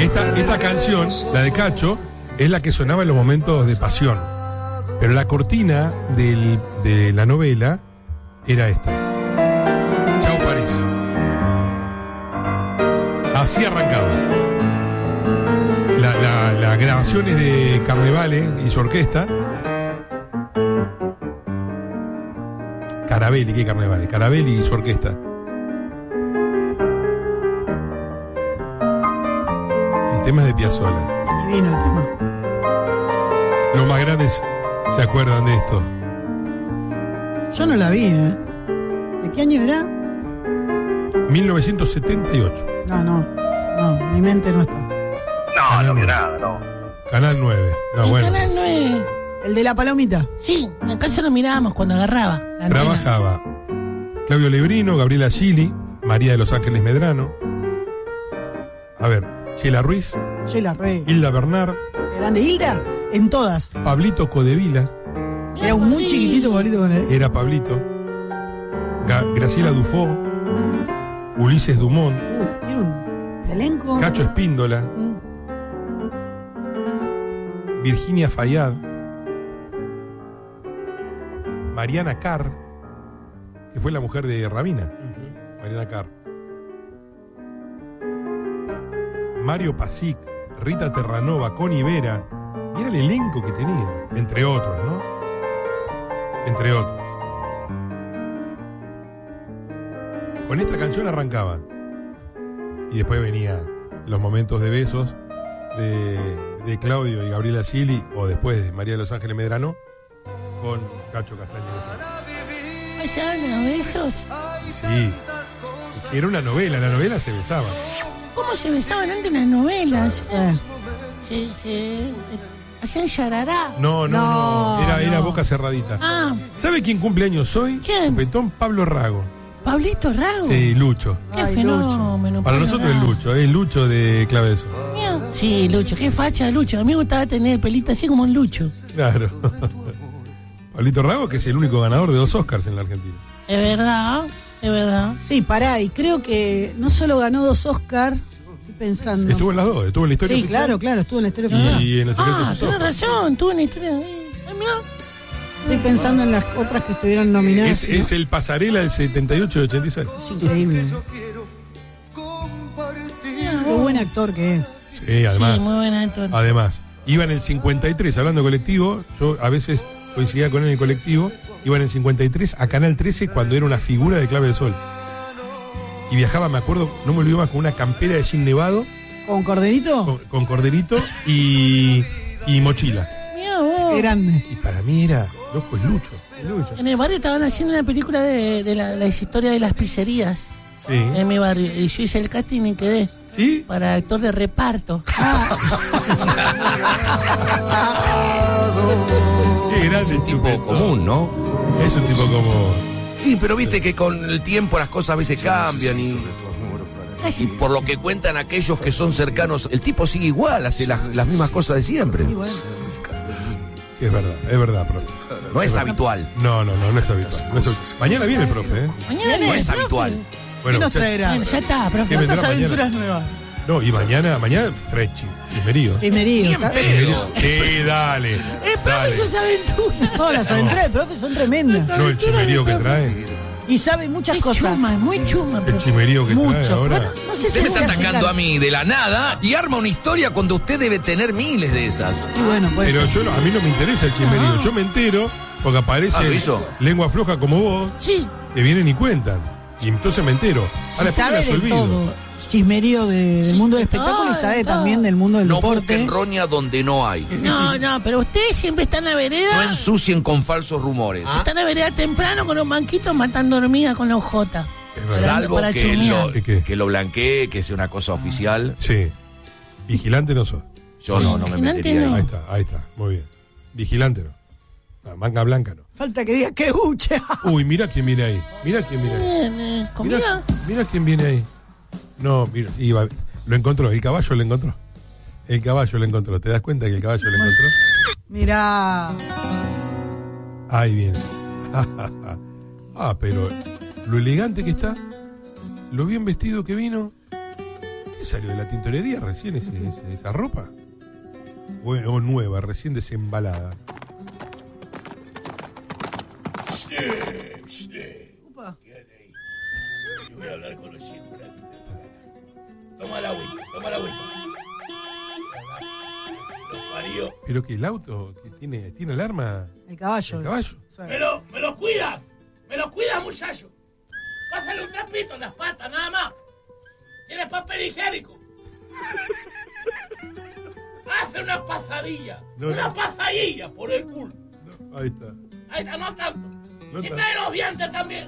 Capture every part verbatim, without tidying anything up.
Esta, esta canción, la de Cacho, es la que sonaba en los momentos de pasión. Pero la cortina del, de la novela era esta. Chau París. Así arrancaba. La, la, las grabaciones de Carnevale y su orquesta. Carabelli, ¿qué Carnevale? Carabelli y su orquesta. El tema es de Piazzolla. Divino el tema. Los más grandes se acuerdan de esto. Yo no la vi, ¿eh? ¿De qué año era? mil novecientos setenta y ocho. No, no. No, mi mente no está. No, no vi nada, no. Canal nueve. No, El bueno. Canal nueve. El de la palomita. Sí, en casa lo mirábamos cuando agarraba. La Trabajaba Claudio Lebrino, Gabriela Gili, María de los Ángeles Medrano. A ver, Sheila Ruiz, Sheila Rey. Hilda Bernard, Grande Hilda, en todas. Pablito Codevila, nena. Era un muy chiquitito Pablito con él. era Pablito, Ga- Graciela Dufo, Ulises Dumont, Uy, tiene un elenco. Cacho Espíndola, Mm. Virginia Fayad, Mariana Carr, que fue la mujer de Rabina. Mariana Carr. Mario Pasic, Rita Terranova, Connie Vera. Mira el elenco que tenía, entre otros, ¿no? Entre otros. Con esta canción arrancaba. Y después venía los momentos de besos de, de Claudio y Gabriela Gili, o después de María de los Ángeles Medrano, con Cacho Castañeda. ¿Ay, se dan los besos? Sí. Sí, era una novela, en la novela se besaba. ¿Cómo se besaban antes en las novelas? Eh. Se, se, hacían yarará. No, no, no, No, era, era no. boca cerradita. Ah, ¿Sabe quién cumple años hoy? ¿Quién? Petón Pablo Rago. Pablito Rago. Sí, Lucho. Qué Ay, fenómeno. Para Pablo nosotros es Rago. Lucho, es Lucho de Clave de Sol. Mira. Sí, Lucho, qué facha de Lucho. A mí me gustaba tener el pelito así como un Lucho. Claro. Pablito Rago, que es el único ganador de dos Oscars en la Argentina. Es verdad, es verdad. Sí, pará, y creo que no solo ganó dos Oscar, estoy pensando. Estuvo en las dos, estuvo en la historia Sí, oficial claro, claro, estuvo en la historia oficial. y en el secreto Ah, de sus tienes ojos. razón, tuve una historia. Ay, mira. Estoy pensando en las otras que estuvieron nominadas. Es, es el pasarela del setenta y ocho y ochenta y seis. Es increíble. Mira Qué vos. buen actor que es. Sí, además. Sí, muy buen actor. Además, iba en el cincuenta y tres, hablando de colectivo, yo a veces coincidía con él en el colectivo, iba en el cincuenta y tres a Canal trece cuando era una figura de Clave de Sol. Y viajaba, me acuerdo, no me olvido más, con una campera de jean nevado, ¿Con Corderito? con, con corderito y, y mochila. Mira vos. Qué grande. Y para mí era, loco, es Lucho. Es Lucho. En el barrio estaban haciendo una película de, de la, la historia de las pizzerías Sí. en mi barrio. Y yo hice el casting y quedé ¿Sí? para actor de reparto. Qué grande Un tipo Chupeto. común, ¿no? Es un tipo como... Sí, pero viste que con el tiempo las cosas a veces cambian y, y por lo que cuentan aquellos que son cercanos, el tipo sigue igual, hace las, las mismas cosas de siempre. Y bueno. Sí, es verdad, es verdad, profe. No es habitual. No, no, no, no es habitual. No es habitual. Mañana viene el profe, ¿eh? Mañana No es profe. habitual. Bueno, ¿Qué nos ya- traerá? Bueno, ya está, profe. ¿Qué vendrá ¿Cuántas mañana? aventuras nuevas? No, y mañana, mañana trae chi- chismerío. Chismerío. Bien ¿tá? pedo. Sí, dale. El profe dale. sus aventuras. No, las aventuras del profe son tremendas. No, el chimerío que trae. Y sabe muchas Es cosas. chuma, es muy chuma, El profe. chimerío que trae Mucho. ahora. Bueno, no sé si Usted me se está hace atacando cargo. a mí de la nada y arma una historia cuando usted debe tener miles de esas. Y bueno, pues. Pero yo no- a mí no me interesa el chimerío. Yo me entero porque Ah, aparece ¿lo hizo? lengua floja como vos, Sí. que vienen y cuentan. Y entonces me entero. Si Ahora después me sabe las de olvido. todo. Chismerío de- del Sí, mundo del de espectáculo y todo, sabe de todo. también del mundo del No deporte. busquen roña donde no hay. No, no, pero ustedes siempre están a vereda. No ensucien con falsos rumores. Están a vereda temprano con los banquitos matando hormigas con la hojota. Es verdad. Salvo para que chumear. lo, ¿Qué? que lo blanquee, que sea una cosa oficial. Sí. Vigilante no sos. Yo no, no me Vigilante metería no. Ahí ahí. está, ahí está. Muy bien. Vigilante no. No, manga blanca no. Falta que diga que buche. Uy, mira quién viene ahí. Mira quién viene ahí. Bien, eh, ¿comida? Mira, mira quién viene ahí. No, mira, iba, lo encontró, el caballo lo encontró. El caballo lo encontró. ¿Te das cuenta que el caballo lo encontró? Mirá. Ahí viene. Ah, pero lo elegante que está, lo bien vestido que vino. ¿Qué salió de la tintorería recién ese, ese, esa ropa? O, o nueva, recién desembalada. Sí, sí. Upa. Quédate ahí. Yo voy a hablar con los chicos. Toma la agüita, toma la agüita. Los parió. Pero que el auto que tiene, tiene alarma. El caballo. ¿El caballo? Sí. Me lo, me lo cuidas. Me lo cuidas, muchacho. Pásale un trapito en las patas, nada más. Tienes papel higiénico. Hace una pasadilla. No, una no. pasadilla por el culo. No, ahí está. Ahí está, no tanto. No y tanto. trae los dientes también.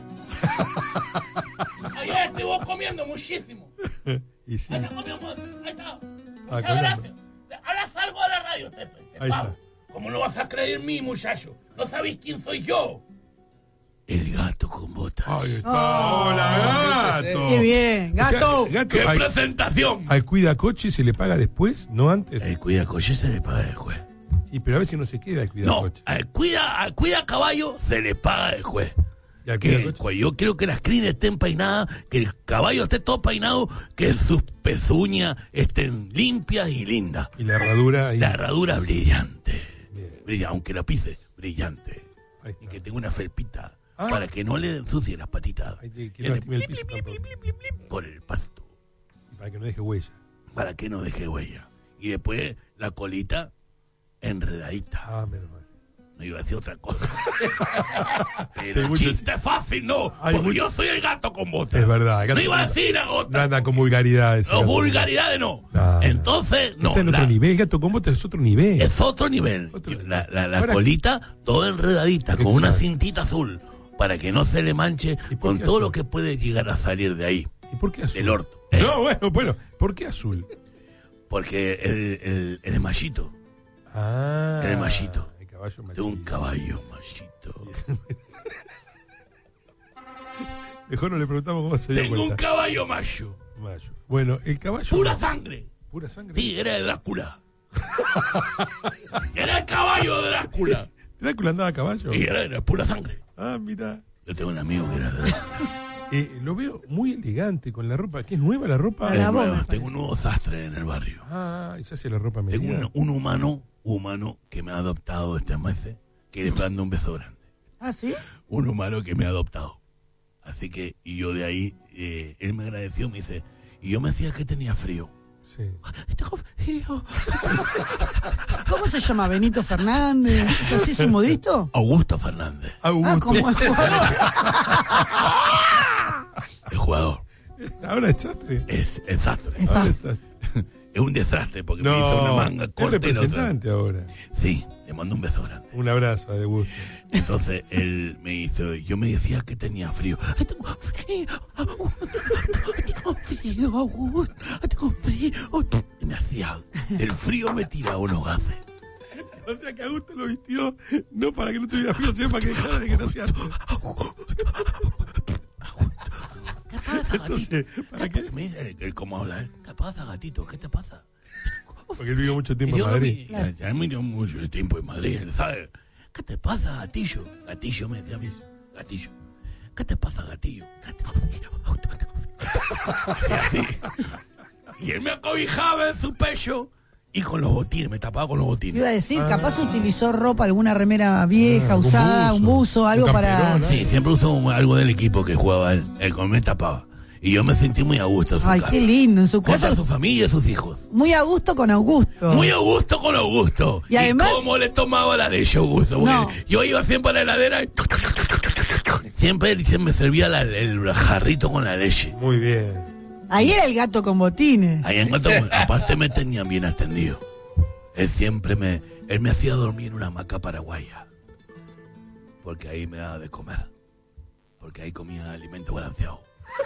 Ayer estuvo comiendo muchísimo. Y sí. Ahí está, comiendo, ahí está. Ah, Muchas con gracias. Ahora salgo a la radio, te, te Ahí pago. está. ¿Cómo no vas a creer en mí, muchacho? ¿No sabéis quién soy yo? El gato con botas. Ahí está. Oh, ¡Hola, gato! Qué bien, gato. O sea, gato ¡Qué al, presentación! al cuidacoche se le paga después, no antes. El cuidacoche se le paga el juez. Y pero a veces no se queda el No, cuidacoche. al cuida, al cuida caballo se le paga el juez. Y al Que, cuidacoche- pues, yo quiero que las crines estén peinadas, que el caballo esté todo peinado, que sus pezuñas estén limpias y lindas. y la herradura ahí. La herradura brillante. Bien. Brilla, aunque la pise, brillante. Ahí Y está. que tenga una felpita Ah. para que no le ensucie las patitas Ahí tiene que en no el- lastime el piso tampoco. por el pasto, Y para que no deje huella. para que no deje huella. Y después la colita enredadita. Ah, menos mal. No iba a decir otra cosa. Hay Pero mucho- chiste fácil, no. Hay Porque mucho- yo soy el gato con botas. Es verdad. el gato No iba a no- decir a No gota. anda con vulgaridades. No, vulgaridades no. No, no. Entonces, no. Está en otro la- nivel. El gato con botas es otro nivel. Es otro nivel. Otro Yo- nivel. La, la- la Ahora- colita toda enredadita, con Exacto. una cintita azul, para que no se le manche ¿Y por con qué todo azul? lo que puede llegar a salir de ahí, ¿Y por qué azul? del orto. ¿eh? No, bueno, bueno. ¿Por qué azul? Porque el, el, el machito, Ah. El machito. El caballo de machito. un caballo machito. Mejor no le preguntamos cómo se dio Tengo un cuenta. caballo macho. Mayo. Bueno, el caballo. Pura sangre. Pura sangre. Sí, era de Drácula. Era el caballo de Drácula. ¿Drácula andaba a caballo? Y era, era pura sangre. Ah, mira. Yo tengo un amigo que era de Drácula. Eh, lo veo muy elegante con la ropa. ¿Qué es nueva la ropa? A la Es bomba, nuevo, me tengo un nuevo sastre en el barrio. Ah, y se hace la ropa Tengo medida. un, un humano, humano que me ha adoptado este mes, que le está dando un beso grande. ¿Ah, sí? Un humano que me ha adoptado. Así que, y yo de ahí, eh, él me agradeció, me dice, y yo me decía que tenía frío. Sí. Tengo frío. ¿Cómo se llama? ¿Benito Fernández? ¿Es así su modito? Augusto Fernández, Augusto. Ah, como el jugador. el jugador, Ahora es sastre. es desastre. Ahora es sastre. Es un desastre porque me No, hizo una manga es corta y la otra. representante ahora. Sí, le mando un beso grande. Un abrazo a De Gusto. Entonces él me hizo, yo me decía que tenía frío. Ay, tengo frío, Augusto, tengo frío, Augusto, tengo frío. Y me hacía, el frío me tiraba unos gases. O sea que Augusto lo vistió no para que no tuviera frío, sino para que dejara de que no sea. ¿Qué pasa, Entonces, gatito? ¿para ¿Qué qué? pasa? Mira, él cómo habla él. ¿Qué pasa, gatito? ¿Qué te pasa? Porque él vivió mucho tiempo Y en yo Madrid. vi- ya, ya me dio mucho tiempo en Madrid, ¿sabes? ¿Qué te pasa, gatillo? Gatillo me decía a mí. Gatillo. ¿Qué te pasa, gatillo? Tengo frío, Augusto, tengo frío. Y así. Y él me acobijaba en su pecho y con los botines, me tapaba con los Iba a botines. decir, capaz utilizó ropa, alguna remera vieja, Ah, algún usada, buzo, un buzo, algo un para... camperón, Sí, siempre usó algo del equipo que jugaba él. Él con me tapaba. Y yo me sentí muy a gusto en su Ay, casa. qué lindo, en su Junto casa. a su familia y sus hijos. Muy a gusto con Augusto. Muy a gusto con Augusto. Y además- cómo le tomaba la leche a Augusto. Porque No. yo iba siempre a la heladera y... Siempre él se me servía la- el jarrito con la leche. Muy bien. Ahí era el gato con botines. Ahí en cuanto, aparte me tenían bien atendido. Él siempre me... Él me hacía dormir en una hamaca paraguaya. Porque ahí me daba de comer. Porque ahí comía alimento balanceado.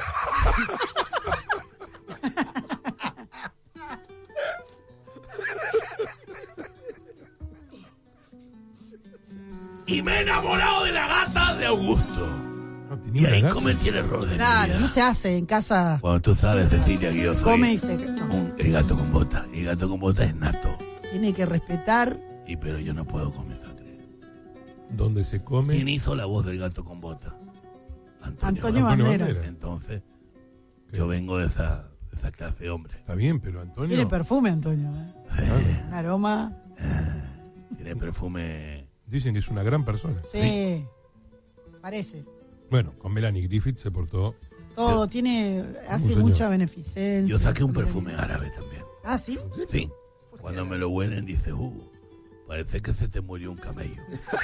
Y me he enamorado de la gata de Augusto. No, Y tenía ahí una gata. cometí el error de mi Claro, vida. no se hace en casa. Cuando tú sabes, Cecilia, que yo soy Come y se... no. un- el gato con bota. Y el gato con bota es nato. Tiene que respetar. Y pero yo no puedo comer sangre. Donde se come. ¿Quién hizo la voz del gato con bota? Antonio, Antonio Antonio Bandera. Bandera. Entonces, ¿Qué? yo vengo de esa, de esa clase de hombre. Está bien, pero Antonio... Tiene perfume, Antonio. ¿eh? Sí. Un aroma. Tiene perfume. Dicen que es una gran persona. Sí. sí. Parece. Bueno, con Melanie Griffith se portó... Todo, tiene, hace señor. mucha beneficencia. Yo saqué un perfume árabe también. Ah, ¿sí? Sí. Cuando me lo huelen dice, uh, parece que se te murió un camello.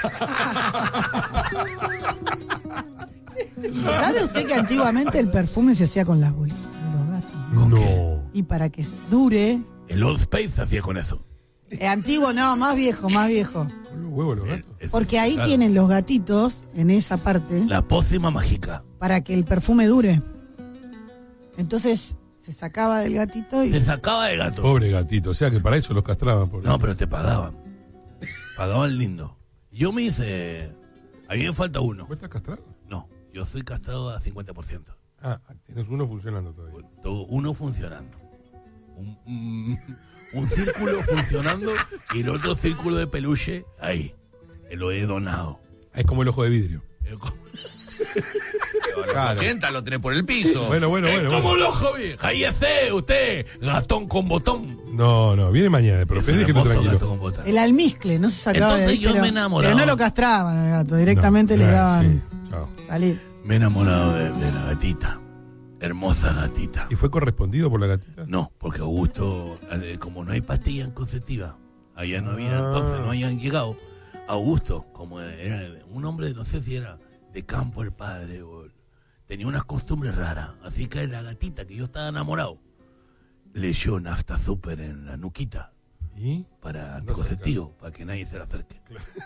¿Sabe usted que antiguamente el perfume se hacía con las bolitas de los gatos? No. Y para que dure... El Old Spice se hacía con eso. Eh, antiguo no, más viejo, más viejo. Con los huevos los gatos. El- Porque ahí claro. tienen los gatitos, en esa parte, La pócima mágica. para que el perfume dure. Entonces se sacaba del gatito y... Se sacaba el gato. Pobre gatito, o sea que para eso los castraban. Pobre. No, pero te pagaban. Pagaban lindo. Yo me hice... A mí me falta uno. ¿Vos estás castrado? No, yo soy castrado a cincuenta por ciento. Ah, tienes uno funcionando todavía. Todo- Uno funcionando. Un, un, un círculo funcionando y el otro círculo de peluche ahí. Que lo he donado. Es como el ojo de vidrio. Es como, Claro. ochenta lo tenés por el piso. Bueno, bueno, es bueno. como bueno. el ojo, vieja. Ahí ese, usted, gastón con botón. No, no, viene mañana el profe, Es un déjelo hermoso tranquilo. gato con botón. El almizcle, no se sacaba Entonces de ahí, yo pero, me he enamorado. pero no lo castraban al gato, directamente No, le eh, daban sí, chao. salir. Me he enamorado de, de la gatita. Hermosa gatita. ¿Y fue correspondido por la gatita? No, porque Augusto, eh, como no hay pastilla anticonceptiva, allá no había, Ah. entonces no habían llegado. Augusto, como era un hombre, no sé si era de campo el padre, o, tenía unas costumbres raras. Así que la gatita, que yo estaba enamorado, le echó nafta super en la nuquita ¿Y? para anticonceptivo, para que nadie se le acerque.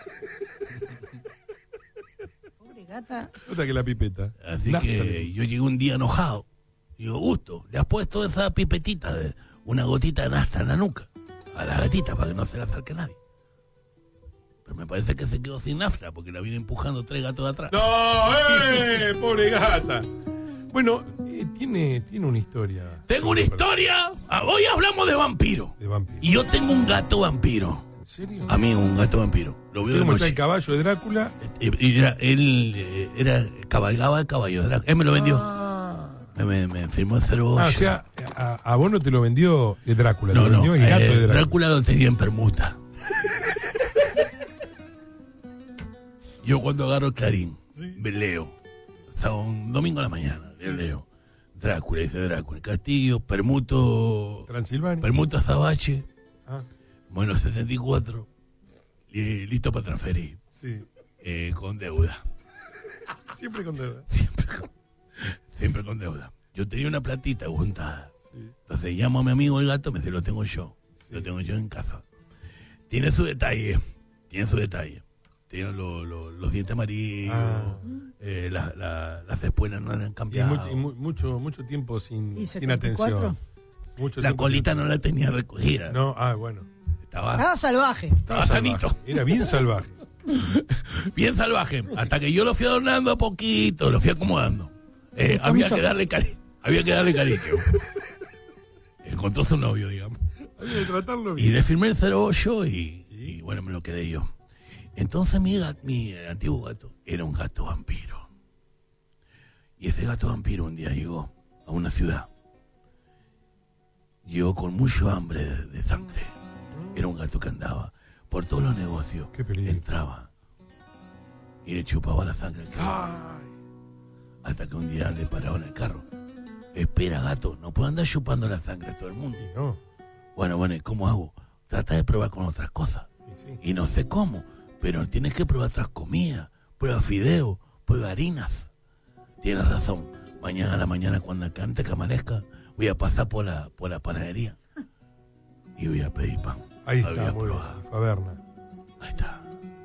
Pobre gata. Nota que la pipeta. Así Nafta. que yo llegué un día enojado. Digo, Augusto, le has puesto esa pipetita de una gotita de nafta en la nuca a la gatita para que no se le acerque nadie. Pero me parece que se quedó sin nafta porque la vine empujando tres gatos de atrás. ¡No! ¡Eh! ¡Pobre gata! Bueno, eh, tiene, tiene una historia. Tengo una historia. Ah, Hoy hablamos de vampiro. De vampiro. Y yo tengo un gato vampiro. ¿En serio? Amigo, un gato vampiro. Lo Así veo de como está el noche. caballo de Drácula. Y- y era- él eh, era, cabalgaba el caballo de Drácula. Él me lo vendió. Ah, Me, me, me firmó el cero ocho. Ah, o sea, a, a vos no te lo vendió eh, Drácula, No, te lo no, vendió el gato eh, de Drácula. Drácula lo tenía en permuta. Yo cuando agarro el Clarín, me leo. O sea, un domingo a la mañana, yo leo. Drácula, dice Drácula, Castillo, permuto, Transilvania. permuto Azabache, Ah, bueno, setenta y cuatro, y listo para transferir, sí. eh, con deuda. Siempre con deuda. Siempre con, siempre con deuda. Yo tenía una platita juntada. Sí. Entonces llamo a mi amigo el gato, me dice, lo tengo yo. Lo tengo yo en casa. Tiene su detalle. Tiene su detalle. Tiene lo- lo- los dientes amarillos. Ah. eh, la- la- las espuelas no han Y, cambiado. mucho, y mu- mucho, mucho tiempo sin, ¿Y sin setenta y cuatro? atención. Mucho La tiempo colita sin- no la tenía recogida. No, ah, bueno. Estaba, Nada salvaje. estaba sanito. Salvaje. Era bien salvaje. Bien salvaje. Hasta que yo lo fui adornando a poquito, lo fui acomodando. Eh, había, que darle cari había que darle cariño. Encontró su novio, digamos. Había que tratarlo Y bien. le firmé el cero ocho y, y bueno, me lo quedé yo. Entonces mi, gat- mi antiguo gato era un gato vampiro. Y ese gato vampiro un día llegó a una ciudad. Llegó con mucho hambre de, de sangre. Era un gato que andaba por todos los negocios. Qué peligro. Entraba y le chupaba la sangre al que- hasta que un día le pararon el carro. Espera, gato, no puedo andar chupando la sangre a todo el mundo. Y no. Bueno, bueno, ¿y cómo hago? Trata de probar con otras cosas. Y sí. Y no sé cómo, pero tienes que probar otras comidas. Prueba fideo, prueba harinas. Tienes razón. Mañana a la mañana, cuando antes que amanezca, voy a pasar por la, por la panadería. Y voy a pedir pan. Ahí La voy está, a muy bien. probar. Faberna. Ahí está.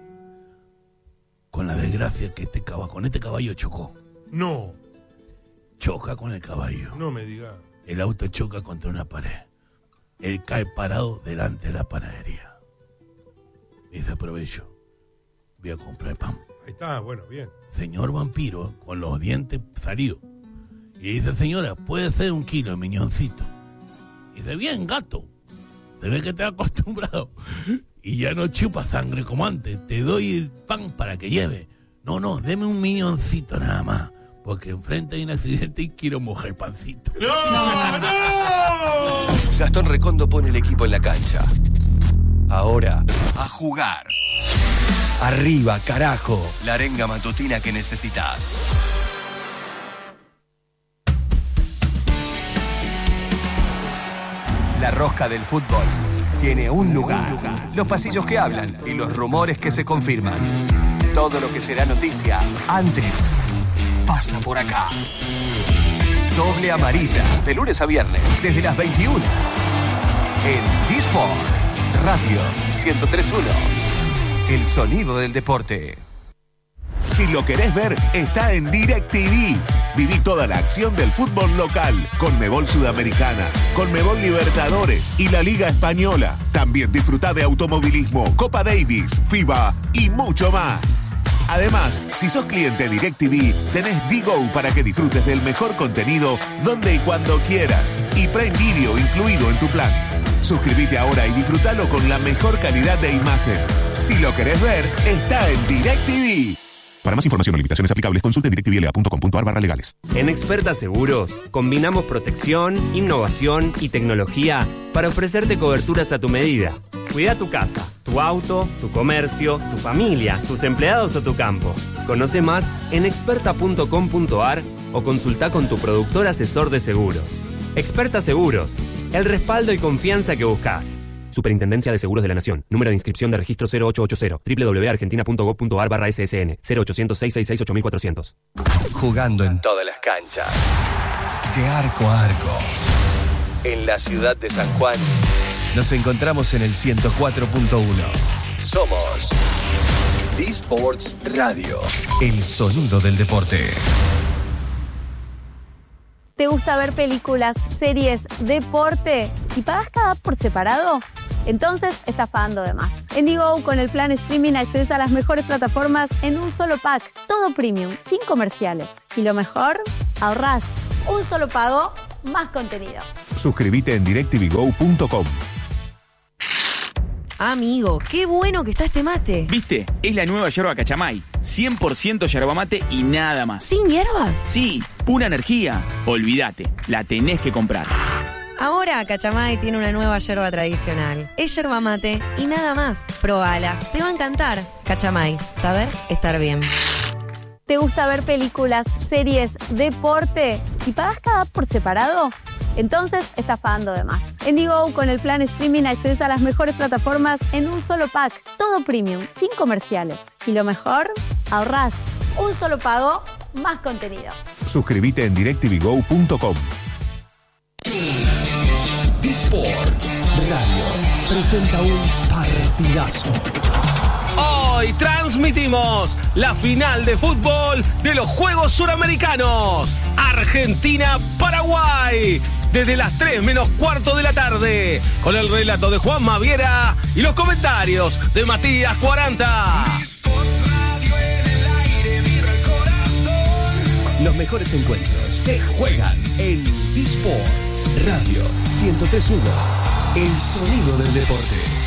Con la desgracia que este caballo, con este caballo chocó. No, Choca con el caballo. no me digas. El auto choca contra una pared. Él cae parado delante de la panadería. Dice, aprovecho. Voy a comprar pan. Ahí está, bueno, bien. Señor vampiro, con los dientes salidos. Y dice, señora, puede ser un kilo de miñoncito. Y dice, bien, gato. Se ve que te has acostumbrado. Y ya no chupa sangre como antes. Te doy el pan para que lleve. No, no, deme un miñoncito nada más. Porque enfrente hay un accidente y quiero mojar pancito. ¡No, no! Gastón Recondo pone el equipo en la cancha. Ahora, a jugar. Arriba, carajo. La arenga matutina que necesitas. La rosca del fútbol tiene un lugar. Los pasillos que hablan y los rumores que se confirman. Todo lo que será noticia antes pasa por acá. Doble amarilla, de lunes a viernes, desde las veintiuna. En D-Sports Radio ciento tres punto uno. El sonido del deporte. Si lo querés ver, está en DirecTV. Viví toda la acción del fútbol local, Conmebol Sudamericana, Conmebol Libertadores y la Liga Española. También disfrutá de automovilismo, Copa Davis, FIBA y mucho más. Además, si sos cliente DirecTV, tenés D-Go para que disfrutes del mejor contenido donde y cuando quieras. Y Prime Video incluido en tu plan. Suscríbete ahora y disfrutalo con la mejor calidad de imagen. Si lo querés ver, está en DirecTV. Para más información o limitaciones aplicables, consulte directvla punto com punto ar barra legales. En Experta Seguros, combinamos protección, innovación y tecnología para ofrecerte coberturas a tu medida. Cuida tu casa, tu auto, tu comercio, tu familia, tus empleados o tu campo. Conoce más en experta punto com punto ar o consulta con tu productor asesor de seguros. Experta Seguros, el respaldo y confianza que buscas. Superintendencia de Seguros de la Nación. Número de inscripción de registro cero ocho ocho cero. doble u doble u doble u punto argentina punto gob punto ar barra ese ese ene. cero ochocientos, seiscientos sesenta y seis, ocho mil cuatrocientos. Jugando en todas las canchas. De arco a arco. En la ciudad de San Juan. Nos encontramos en el ciento cuatro punto uno. Somos D-Sports Radio. El sonido del deporte. ¿Te gusta ver películas, series, deporte y pagas cada app por separado? Entonces estás pagando de más. En Digo, con el plan streaming accedes a las mejores plataformas en un solo pack. Todo premium, sin comerciales. Y lo mejor, ahorrás. Un solo pago, más contenido. Suscríbete en directvgo punto com. Amigo, qué bueno que está este mate. ¿Viste? Es la nueva yerba Cachamay. cien por ciento yerba mate y nada más. ¿Sin hierbas? Sí, pura energía. Olvídate, la tenés que comprar. Ahora Cachamay tiene una nueva yerba tradicional. Es yerba mate y nada más. Probala, te va a encantar. Cachamay, saber estar bien. ¿Te gusta ver películas, series, deporte y pagas cada app por separado? Entonces estás pagando de más. En Digo, con el plan streaming accedes a las mejores plataformas en un solo pack. Todo premium, sin comerciales. Y lo mejor, ahorrás. Un solo pago, más contenido. Suscríbete en directvgo punto com. D-Sports Radio presenta un partidazo. Hoy transmitimos la final de fútbol de los Juegos Suramericanos. Argentina-Paraguay. Desde las tres menos cuarto de la tarde. Con el relato de Juan Maviera y los comentarios de Matías cuarenta. Los mejores encuentros se juegan en D-Sports Radio ciento tres punto uno. El sonido del deporte.